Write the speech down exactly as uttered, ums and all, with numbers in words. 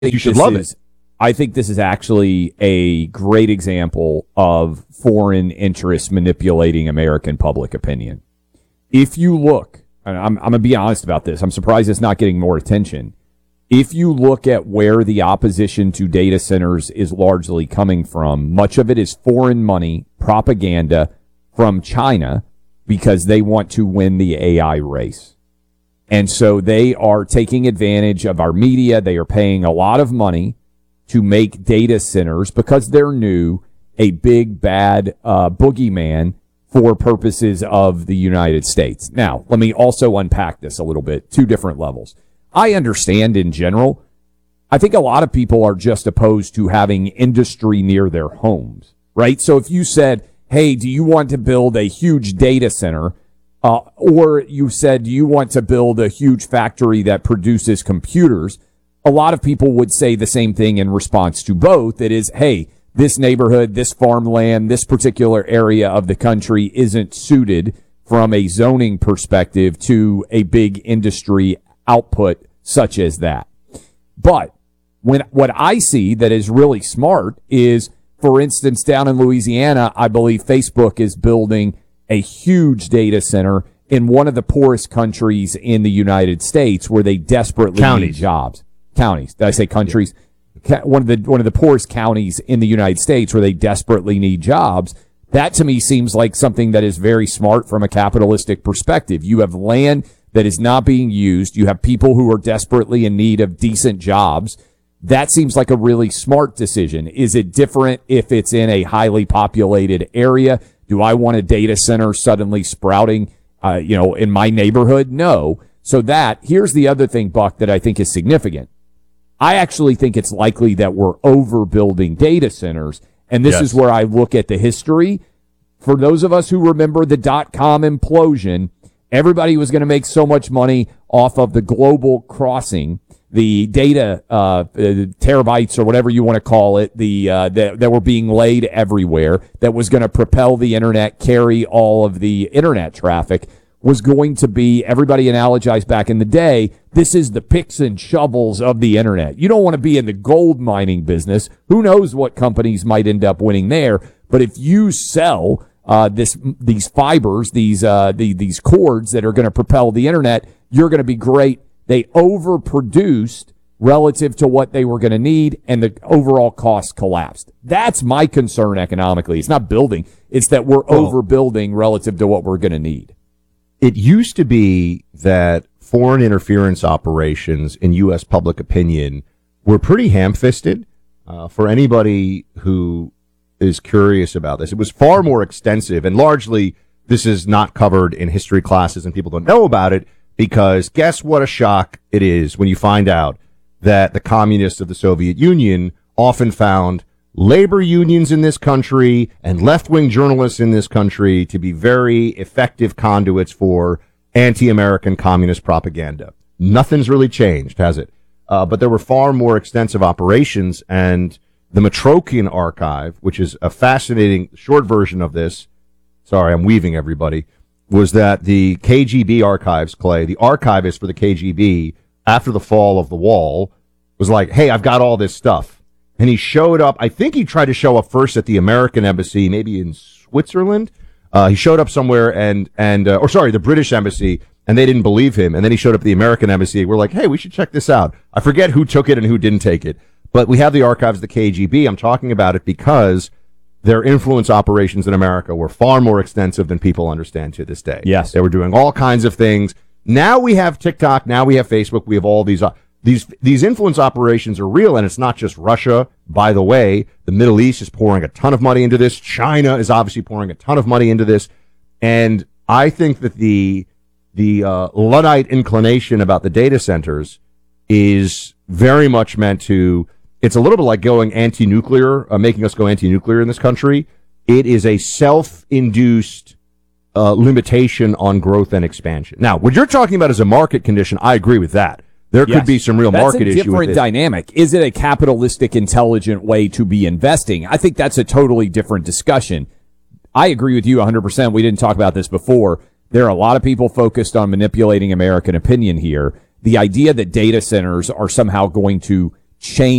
You should love it. I think this is actually a great example of foreign interests manipulating American public opinion. If you look, and I'm, I'm going to be honest about this, I'm surprised it's not getting more attention. If you look at where the opposition to data centers is largely coming from, much of it is foreign money, propaganda from China, because they want to win the A I race. And so they are taking advantage of our media. They are paying a lot of money to make data centers, because they're new, a big, bad uh, boogeyman for purposes of the United States. Now, let me also unpack this a little bit, two different levels. I understand in general. I think a lot of people are just opposed to having industry near their homes, right? So if you said, hey, do you want to build a huge data center? Uh, or you said, do you want to build a huge factory that produces computers? A lot of people would say the same thing in response to both. It is, hey, this neighborhood, this farmland, this particular area of the country isn't suited from a zoning perspective to a big industry output such as that. But when what I see that is really smart is, for instance, down in Louisiana, I believe Facebook is building a huge data center in one of the poorest countries in the United States, where they desperately counties. need jobs. Counties. Did I say countries? Yeah. One of the one of the poorest counties in the United States, where they desperately need jobs. That to me seems like something that is very smart from a capitalistic perspective. You have land that is not being used. You have people who are desperately in need of decent jobs. That seems like a really smart decision. Is it different if it's in a highly populated area? Do I want a data center suddenly sprouting, uh, you know, in my neighborhood? No. So that, here's the other thing, Buck, that I think is significant. I actually think it's likely that we're overbuilding data centers. And this yes. is where I look at the history. For those of us who remember the dot-com implosion, everybody was going to make so much money off of the global crossing, the data uh, terabytes or whatever you want to call it, the uh, that, that were being laid everywhere, that was going to propel the internet, carry all of the internet traffic, was going to be, everybody analogized back in the day, this is the picks and shovels of the internet. You don't want to be in the gold mining business. Who knows what companies might end up winning there? But if you sell uh, this these fibers, these uh, the, these cords that are going to propel the internet, you're going to be great. They overproduced relative to what they were going to need, and the overall cost collapsed. That's my concern economically. It's not building. It's that we're oh. overbuilding relative to what we're going to need. It used to be that foreign interference operations in U S public opinion were pretty ham-fisted. Uh, for anybody who is curious about this, it was far more extensive, and largely this is not covered in history classes and people don't know about it, because guess what a shock it is when you find out that the communists of the Soviet Union often found labor unions in this country and left-wing journalists in this country to be very effective conduits for anti-American communist propaganda. Nothing's really changed, has it? Uh, but there were far more extensive operations, and the Matrokian Archive, which is a fascinating short version of this, sorry, I'm weaving everybody, was that the K G B archives, Clay, the archivist for the K G B, after the fall of the wall, was like, hey, I've got all this stuff. And he showed up, I think he tried to show up first at the American embassy, maybe in Switzerland. Uh, he showed up somewhere and, and, uh, or sorry, the British embassy, and they didn't believe him. And then he showed up at the American embassy. We're like, hey, we should check this out. I forget who took it and who didn't take it. But we have the archives of the K G B. I'm talking about it because their influence operations in America were far more extensive than people understand to this day. Yes. They were doing all kinds of things. Now we have TikTok. Now we have Facebook. We have all these, uh, these, these influence operations are real. And it's not just Russia. By the way, the Middle East is pouring a ton of money into this. China is obviously pouring a ton of money into this. And I think that the, the, uh, Luddite inclination about the data centers is very much meant to, it's a little bit like going anti-nuclear, uh, making us go anti-nuclear in this country. It is a self-induced uh, limitation on growth and expansion. Now, what you're talking about is a market condition. I agree with that. There yes. could be some real that's market issue with That's a different dynamic. Is it a capitalistic, intelligent way to be investing? I think that's a totally different discussion. I agree with you one hundred percent. We didn't talk about this before. There are a lot of people focused on manipulating American opinion here. The idea that data centers are somehow going to change